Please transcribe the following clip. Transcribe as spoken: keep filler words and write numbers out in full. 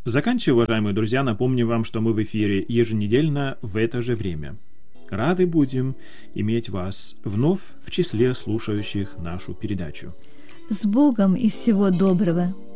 Заканчивая, уважаемые друзья, напомню вам, что мы в эфире еженедельно в это же время. Рады будем иметь вас вновь в числе слушающих нашу передачу. С Богом и всего доброго!